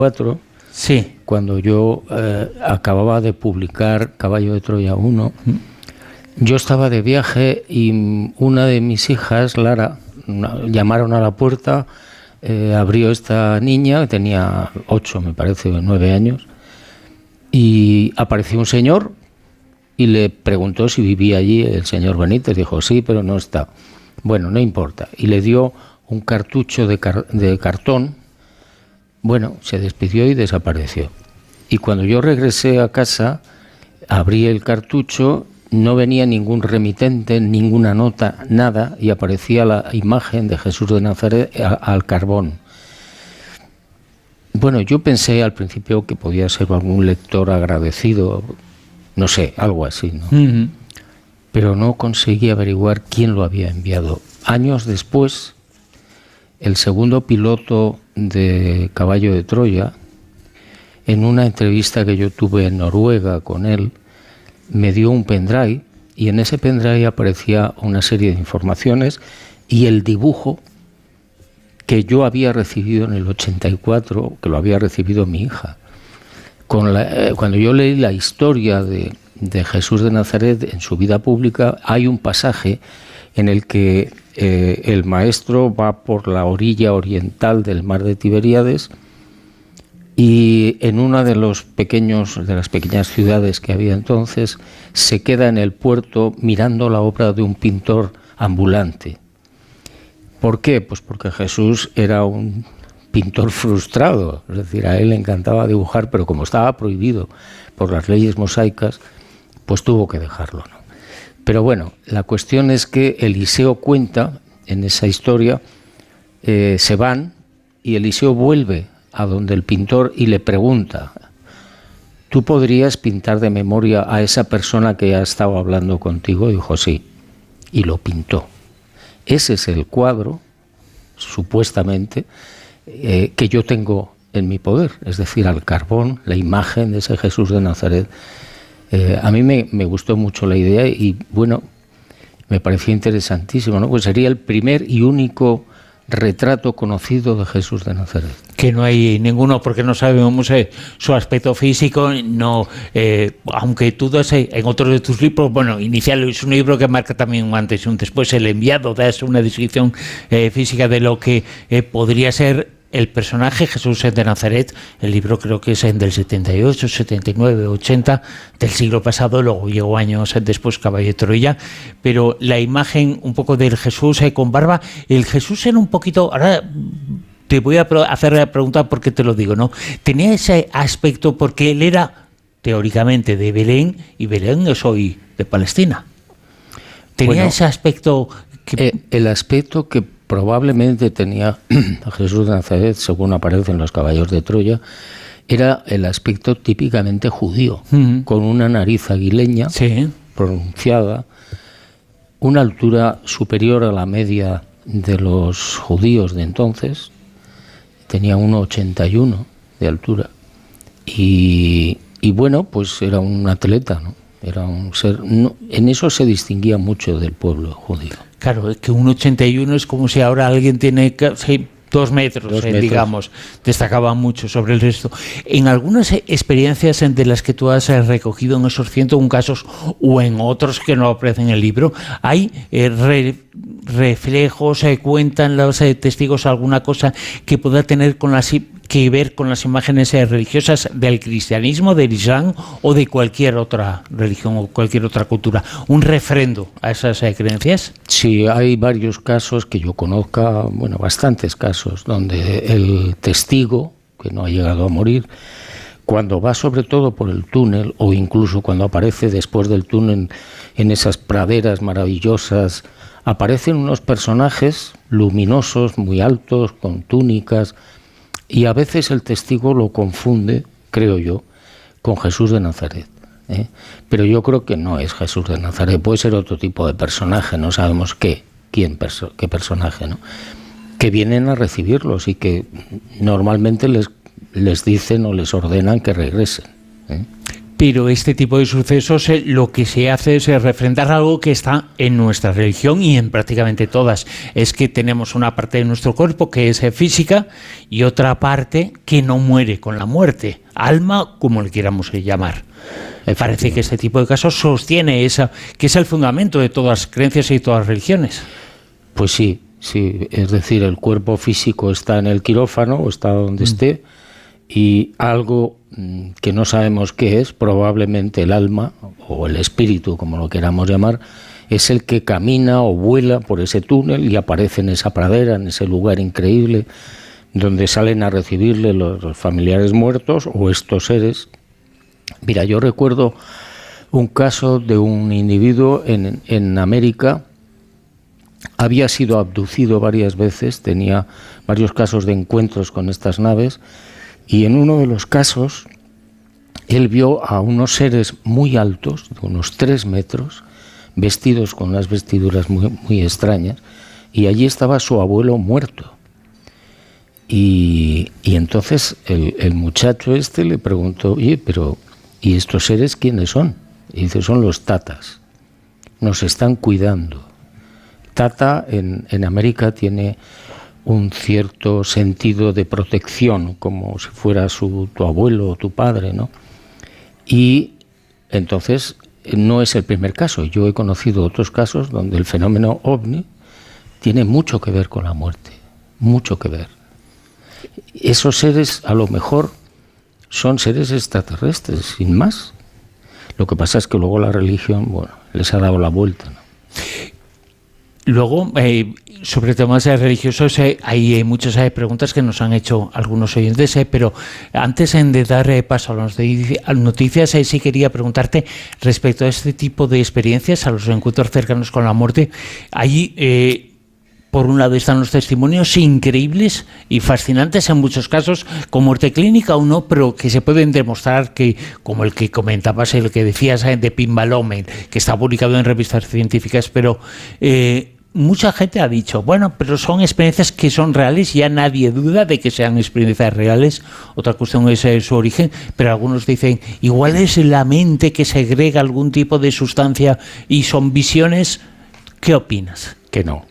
1984, sí, cuando yo acababa de publicar Caballo de Troya 1, yo estaba de viaje y una de mis hijas, Lara, llamaron a la puerta, abrió esta niña, que tenía 8, me parece, o 9 años, y apareció un señor y le preguntó si vivía allí el señor Benítez. Dijo, sí, pero no está. Bueno, no importa. Y le dio un cartucho de cartón. Bueno, se despidió y desapareció. Y cuando yo regresé a casa, abrí el cartucho, no venía ningún remitente, ninguna nota, nada, y aparecía la imagen de Jesús de Nazaret al carbón. Bueno, yo pensé al principio que podía ser algún lector agradecido, no sé, algo así, ¿no? uh-huh. Pero no conseguí averiguar quién lo había enviado. Años después, el segundo piloto de Caballo de Troya, en una entrevista que yo tuve en Noruega con él, me dio un pendrive y en ese pendrive aparecía una serie de informaciones y el dibujo que yo había recibido en el 84, que lo había recibido mi hija. Cuando yo leí la historia de Jesús de Nazaret en su vida pública, hay un pasaje en el que el maestro va por la orilla oriental del mar de Tiberíades y en una de las pequeñas ciudades que había entonces se queda en el puerto mirando la obra de un pintor ambulante. ¿Por qué? Pues porque Jesús era un pintor frustrado, es decir, a él le encantaba dibujar, pero como estaba prohibido por las leyes mosaicas, pues tuvo que dejarlo, ¿no? Pero bueno, la cuestión es que Eliseo cuenta en esa historia, se van y Eliseo vuelve a donde el pintor y le pregunta, ¿tú podrías pintar de memoria a esa persona que ha estado hablando contigo? Y dijo, sí, y lo pintó. Ese es el cuadro, supuestamente, que yo tengo en mi poder, es decir, al carbón, la imagen de ese Jesús de Nazaret. A mí me gustó mucho la idea y, bueno, me pareció interesantísimo, ¿no? Pues sería el primer y único retrato conocido de Jesús de Nazaret. Que no hay ninguno, porque no sabemos su aspecto físico, no, aunque tú das en otro de tus libros, bueno, Inicial es un libro que marca también un antes y un después, El enviado, das una descripción física de lo que podría ser el personaje Jesús de Nazaret. El libro creo que es del 78, 79, 80 del siglo pasado, luego llegó años después Caballo de Troya, pero la imagen un poco del Jesús con barba, el Jesús era un poquito, ahora te voy a hacer la pregunta porque te lo digo, ¿no? Tenía ese aspecto porque él era teóricamente de Belén y Belén es hoy de Palestina. Tenía ese aspecto que... el aspecto que probablemente tenía a Jesús de Nazaret, según aparece en los Caballos de Troya, era el aspecto típicamente judío, con una nariz aguileña, sí, pronunciada, una altura superior a la media de los judíos de entonces, tenía 1,81 de altura, y bueno, pues era un atleta, ¿no? Era un ser, no, en eso se distinguía mucho del pueblo judío. Claro, es que 1,81 es como si ahora alguien tiene 2 metros, digamos, destacaba mucho sobre el resto. En algunas experiencias de las que tú has recogido en esos 101 casos o en otros que no aparecen en el libro, hay reflejos, cuentan los testigos alguna cosa que pueda tener que ver con las imágenes religiosas del cristianismo, del islam o de cualquier otra religión o cualquier otra cultura. ¿Un refrendo a esas creencias? Sí, hay varios casos que yo conozca, bueno, bastantes casos, donde el testigo, que no ha llegado a morir, cuando va sobre todo por el túnel o incluso cuando aparece después del túnel en esas praderas maravillosas, aparecen unos personajes luminosos, muy altos, con túnicas, y a veces el testigo lo confunde, creo yo, con Jesús de Nazaret, ¿eh? Pero yo creo que no es Jesús de Nazaret, puede ser otro tipo de personaje, no sabemos qué personaje, ¿no? Que vienen a recibirlos y que normalmente les dicen o les ordenan que regresen, ¿eh? Pero este tipo de sucesos lo que se hace es refrendar algo que está en nuestra religión y en prácticamente todas. Es que tenemos una parte de nuestro cuerpo que es física y otra parte que no muere con la muerte. Alma, como le queramos llamar. Parece que este tipo de casos sostiene esa, que es el fundamento de todas las creencias y todas las religiones. Pues sí, sí. Es decir, el cuerpo físico está en el quirófano o está donde esté, y algo que no sabemos qué es, probablemente el alma o el espíritu, como lo queramos llamar, es el que camina o vuela por ese túnel y aparece en esa pradera, en ese lugar increíble, donde salen a recibirle los familiares muertos o estos seres. Mira, yo recuerdo un caso de un individuo en América. Había sido abducido varias veces, tenía varios casos de encuentros con estas naves, y en uno de los casos él vio a unos seres muy altos, de unos 3 metros, vestidos con unas vestiduras muy extrañas, y allí estaba su abuelo muerto. Y entonces el muchacho este le preguntó: oye, pero ¿y estos seres quiénes son? Y dice: son los tatas, nos están cuidando. Tata en América tiene un cierto sentido de protección, como si fuera tu abuelo o tu padre, ¿no? Y entonces no es el primer caso. Yo he conocido otros casos donde el fenómeno ovni tiene mucho que ver con la muerte, mucho que ver. Esos seres a lo mejor son seres extraterrestres, sin más. Lo que pasa es que luego la religión, bueno, les ha dado la vuelta, ¿no? Luego, sobre temas religiosos, hay muchas preguntas que nos han hecho algunos oyentes, pero antes de dar paso a las noticias, sí quería preguntarte respecto a este tipo de experiencias, a los encuentros cercanos con la muerte. Ahí, por un lado, están los testimonios increíbles y fascinantes en muchos casos, con muerte clínica o no, pero que se pueden demostrar, que, como el que comentabas, el que decías de Pimbalomen, que está publicado en revistas científicas, pero mucha gente ha dicho, bueno, pero son experiencias que son reales, ya nadie duda de que sean experiencias reales. Otra cuestión es su origen, pero algunos dicen, igual es la mente que segrega algún tipo de sustancia y son visiones. ¿Qué opinas? Que no.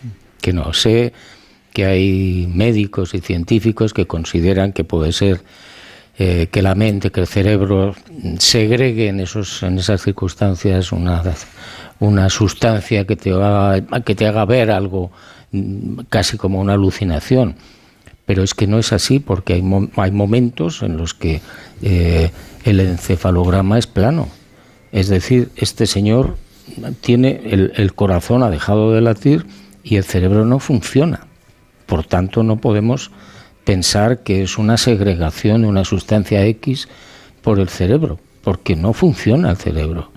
Sé que hay médicos y científicos que consideran que puede ser que la mente, que el cerebro segregue en esas circunstancias una sustancia que te haga ver algo casi como una alucinación. Pero es que no es así, porque hay momentos en los que el encefalograma es plano. Es decir, este señor tiene el corazón ha dejado de latir y el cerebro no funciona. Por tanto, no podemos pensar que es una segregación de una sustancia X por el cerebro, porque no funciona el cerebro.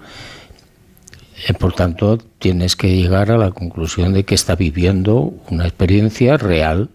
Por tanto, tienes que llegar a la conclusión de que está viviendo una experiencia real,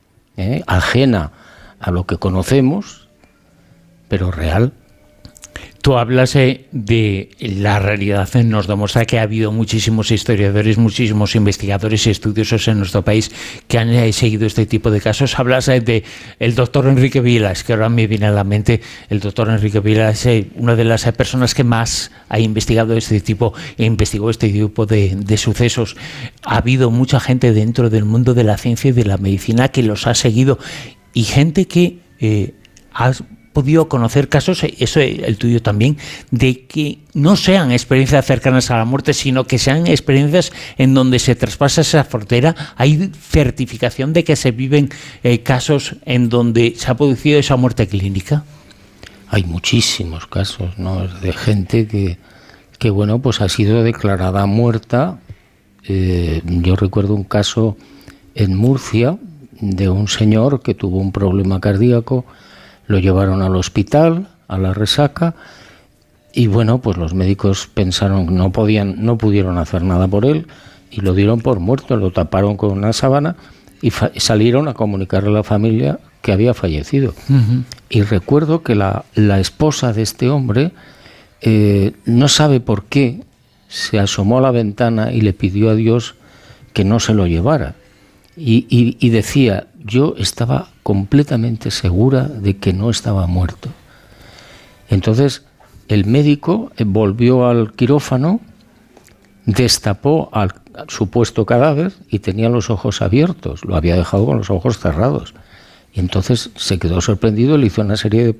ajena a lo que conocemos, pero real. Tú hablas de la realidad, nos demuestra que ha habido muchísimos historiadores, muchísimos investigadores y estudiosos en nuestro país que han seguido este tipo de casos. Hablas de el doctor Enrique Vilas, que ahora me viene a la mente. El doctor Enrique Vilas es una de las personas que más ha investigado investigó este tipo de sucesos. Ha habido mucha gente dentro del mundo de la ciencia y de la medicina que los ha seguido, y gente que ha podido conocer casos, eso el tuyo también, de que no sean experiencias cercanas a la muerte, sino que sean experiencias en donde se traspasa esa frontera. Hay certificación de que se viven casos en donde se ha producido esa muerte clínica. Hay muchísimos casos, ¿no?, de gente que bueno, pues ha sido declarada muerta. Yo recuerdo un caso en Murcia de un señor que tuvo un problema cardíaco. Lo llevaron al hospital, a la Resaca, y bueno, pues los médicos pensaron que no pudieron hacer nada por él y lo dieron por muerto, lo taparon con una sábana y salieron a comunicarle a la familia que había fallecido. Uh-huh. Y recuerdo que la esposa de este hombre no sabe por qué se asomó a la ventana y le pidió a Dios que no se lo llevara. Y decía, yo estaba completamente segura de que no estaba muerto. Entonces, el médico volvió al quirófano, destapó al supuesto cadáver y tenía los ojos abiertos, lo había dejado con los ojos cerrados. Y entonces se quedó sorprendido, le hizo una serie de